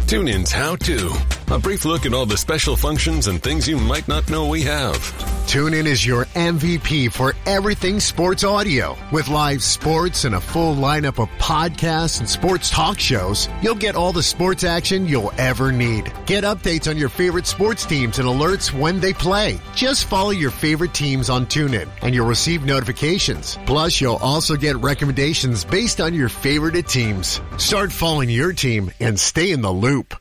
TuneIn's How To. A brief look at all the special functions and things you might not know we have. TuneIn is your MVP for everything sports audio. With live sports and a full lineup of podcasts and sports talk shows, you'll get all the sports action you'll ever need. Get updates on your favorite sports teams and alerts when they play. Just follow your favorite teams on TuneIn and you'll receive notifications. Plus, you'll also get recommendations based on your favorite teams. Start following your team and stay in the loop.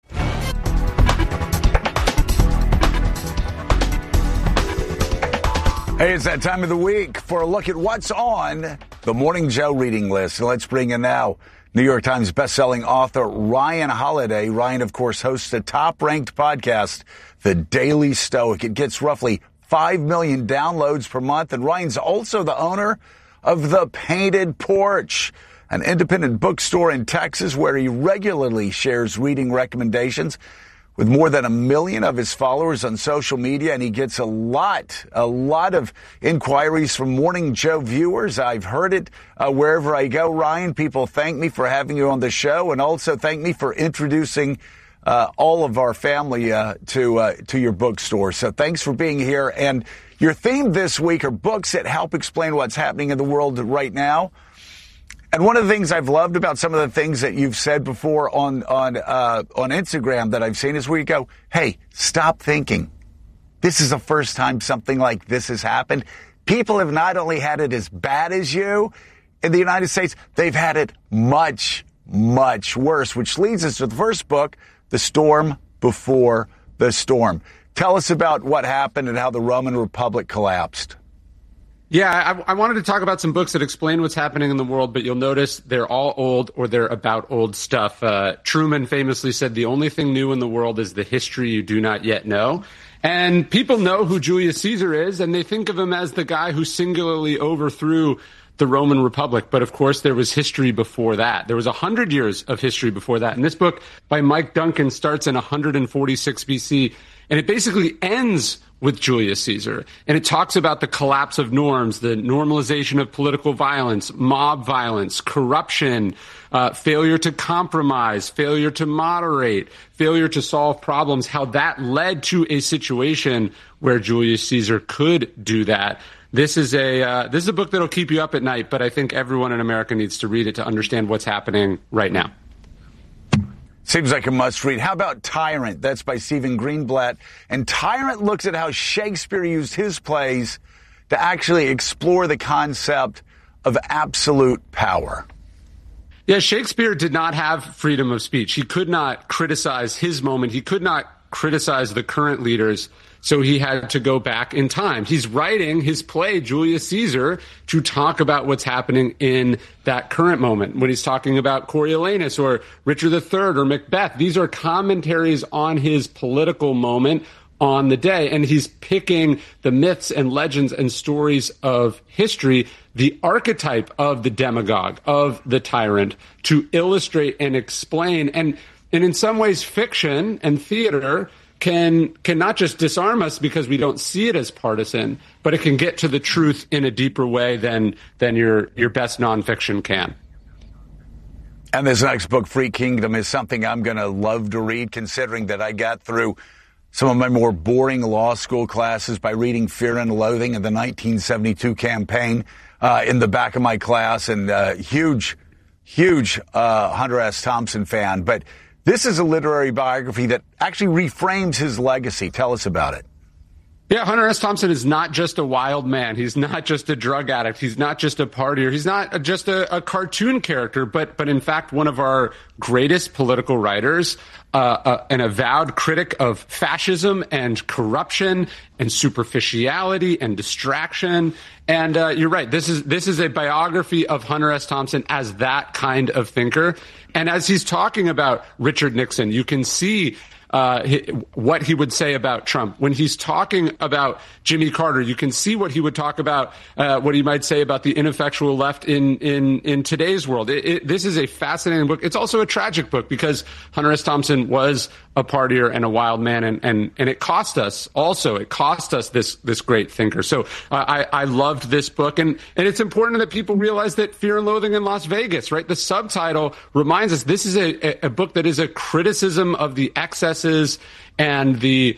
Hey, it's that time of the week for a look at what's on the Morning Joe reading list. So let's bring in now New York Times bestselling author Ryan Holiday. Ryan, of course, hosts a top-ranked podcast, The Daily Stoic. It gets roughly 5 million downloads per month. And Ryan's also the owner of The Painted Porch, an independent bookstore in Texas where he regularly shares reading recommendations with more than 1 million of his followers on social media, and he gets a lot of inquiries from Morning Joe viewers. I've heard it wherever I go, Ryan. People thank me for having you on the show and also thank me for introducing all of our family to your bookstore. So thanks for being here. And your theme this week are books that help explain what's happening in the world right now. And one of the things I've loved about some of the things that you've said before on Instagram that I've seen is where you go, hey, stop thinking. This is the first time something like this has happened. People have not only had it as bad as you in the United States, they've had it much, much worse, which leads us to the first book, The Storm Before the Storm. Tell us about what happened and how the Roman Republic collapsed. Yeah, I wanted to talk about some books that explain what's happening in the world, but you'll notice they're all old or they're about old stuff. Truman famously said, the only thing new in the world is the history you do not yet know. And people know who Julius Caesar is, and they think of him as the guy who singularly overthrew the Roman Republic. But of course, there was history before that. There was 100 years of history before that. And this book by Mike Duncan starts in 146 BC, and it basically ends with Julius Caesar. And it talks about the collapse of norms, the normalization of political violence, mob violence, corruption, failure to compromise, failure to moderate, failure to solve problems, how that led to a situation where Julius Caesar could do that. This is a book that'll keep you up at night, but I think everyone in America needs to read it to understand what's happening right now. Seems like a must-read. How about Tyrant? That's by Stephen Greenblatt. And Tyrant looks at how Shakespeare used his plays to actually explore the concept of absolute power. Yeah, Shakespeare did not have freedom of speech. He could not criticize his moment. He could not criticize the current leaders, so he had to go back in time. He's writing his play, Julius Caesar, to talk about what's happening in that current moment. When he's talking about Coriolanus or Richard III or Macbeth, these are commentaries on his political moment on the day. And he's picking the myths and legends and stories of history, the archetype of the demagogue, of the tyrant, to illustrate and explain. And in some ways, fiction and theater can not just disarm us because we don't see it as partisan, but it can get to the truth in a deeper way than your best nonfiction can. And this next book, Free Kingdom, is something I'm going to love to read, considering that I got through some of my more boring law school classes by reading Fear and Loathing in the 1972 campaign in the back of my class, and huge Hunter S. Thompson fan. But this is a literary biography that actually reframes his legacy. Tell us about it. Yeah, Hunter S. Thompson is not just a wild man. He's not just a drug addict. He's not just a partier. He's not just a cartoon character, but in fact, one of our greatest political writers, an avowed critic of fascism and corruption and superficiality and distraction. And you're right. This is a biography of Hunter S. Thompson as that kind of thinker. And as he's talking about Richard Nixon, you can see what he would say about Trump. When he's talking about Jimmy Carter, you can see what he would talk about, what he might say about the ineffectual left in today's world. This is a fascinating book. It's also a tragic book because Hunter S. Thompson was a partier and a wild man, and it cost us also. It cost us this great thinker. So I loved this book, and it's important that people realize that Fear and Loathing in Las Vegas, right? The subtitle reminds us this is a book that is a criticism of the excesses and the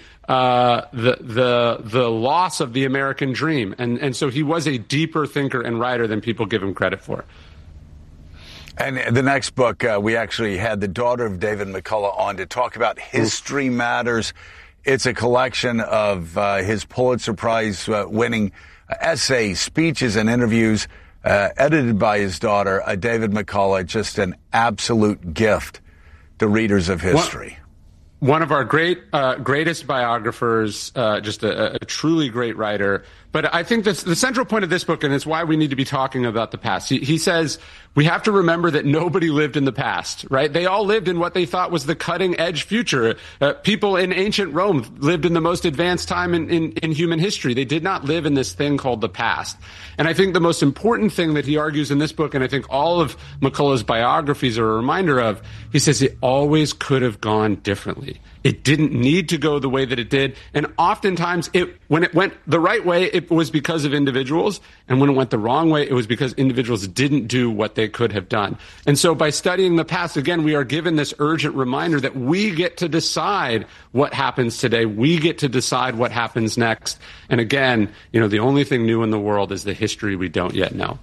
loss of the American dream, and so he was a deeper thinker and writer than people give him credit for. And the next book, we actually had the daughter of David McCullough on to talk about History Matters. It's a collection of his Pulitzer Prize winning essays, speeches, and interviews, edited by his daughter, David McCullough. Just an absolute gift to readers of history. One of our greatest biographers, just a truly great writer. But I think the central point of this book, and it's why we need to be talking about the past, he says we have to remember that nobody lived in the past, right? They all lived in what they thought was the cutting edge future. People in ancient Rome lived in the most advanced time in human history. They did not live in this thing called the past. And I think the most important thing that he argues in this book, and I think all of McCullough's biographies are a reminder of, he says it always could have gone differently. It didn't need to go the way that it did. And oftentimes, when it went the right way, it was because of individuals. And when it went the wrong way, it was because individuals didn't do what they could have done. And so by studying the past, again, we are given this urgent reminder that we get to decide what happens today. We get to decide what happens next. And again, the only thing new in the world is the history we don't yet know.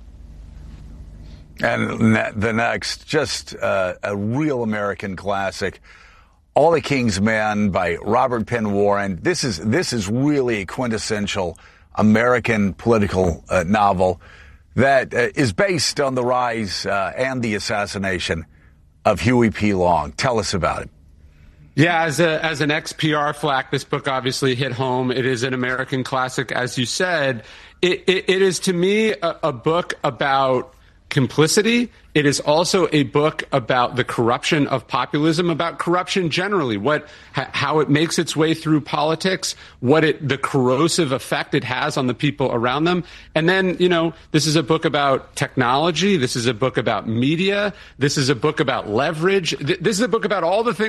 And the next, just a real American classic, All the King's Men by Robert Penn Warren. This is really a quintessential American political novel that is based on the rise and the assassination of Huey P. Long. Tell us about it. Yeah, as an ex-PR flack, this book obviously hit home. It is an American classic, as you said. It is, to me, a book about complicity. It is also a book about the corruption of populism, about corruption generally, how it makes its way through politics, the corrosive effect it has on the people around them. And then, this is a book about technology. This is a book about media. This is a book about leverage. This is a book about all the things